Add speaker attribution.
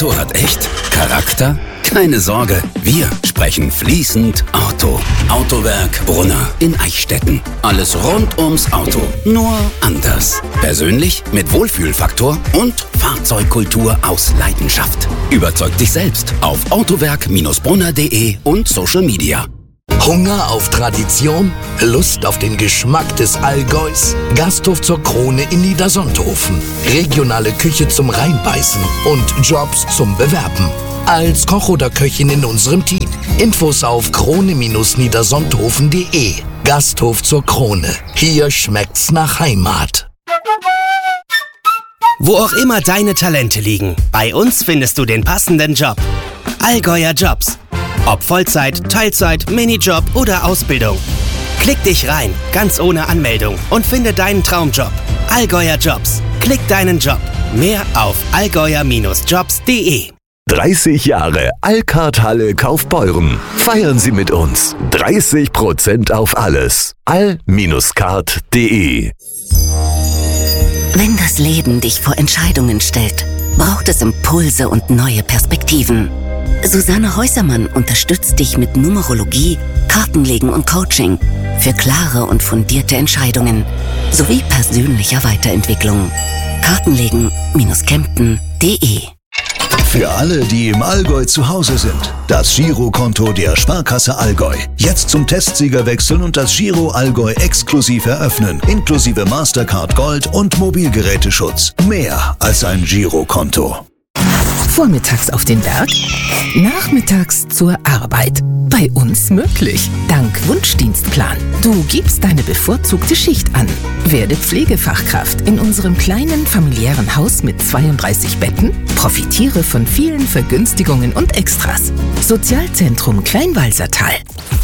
Speaker 1: Auto hat echt Charakter? Keine Sorge, wir sprechen fließend Auto. Autowerk Brunner in Eichstätten. Alles rund ums Auto, nur anders. Persönlich mit Wohlfühlfaktor und Fahrzeugkultur aus Leidenschaft. Überzeug dich selbst auf autowerk-brunner.de und Social Media.
Speaker 2: Hunger auf Tradition? Lust auf den Geschmack des Allgäus? Gasthof zur Krone in Niedersonthofen. Regionale Küche zum Reinbeißen und Jobs zum Bewerben. Als Koch oder Köchin in unserem Team. Infos auf krone-niedersonthofen.de. Gasthof zur Krone. Hier schmeckt's nach Heimat.
Speaker 3: Wo auch immer deine Talente liegen, bei uns findest du den passenden Job. Allgäuer Jobs. Ob Vollzeit, Teilzeit, Minijob oder Ausbildung. Klick dich rein, ganz ohne Anmeldung und finde deinen Traumjob. Allgäuer Jobs. Klick deinen Job. Mehr auf allgäuer-jobs.de.
Speaker 4: 30 Jahre Alcard-Halle Kaufbeuren. Feiern Sie mit uns. 30% auf alles. all-card.de.
Speaker 5: Wenn das Leben dich vor Entscheidungen stellt, braucht es Impulse und neue Perspektiven. Susanne Häusermann unterstützt dich mit Numerologie, Kartenlegen und Coaching für klare und fundierte Entscheidungen sowie persönlicher Weiterentwicklung. Kartenlegen-Kempten.de.
Speaker 6: Für alle, die im Allgäu zu Hause sind, das Girokonto der Sparkasse Allgäu. Jetzt zum Testsieger wechseln und das Giro Allgäu exklusiv eröffnen, inklusive Mastercard Gold und Mobilgeräteschutz. Mehr als ein Girokonto.
Speaker 7: Vormittags auf den Berg, nachmittags zur Arbeit. Bei uns möglich. Dank Wunschdienstplan. Du gibst deine bevorzugte Schicht an. Werde Pflegefachkraft in unserem kleinen familiären Haus mit 32 Betten. Profitiere von vielen Vergünstigungen und Extras. Sozialzentrum Kleinwalsertal.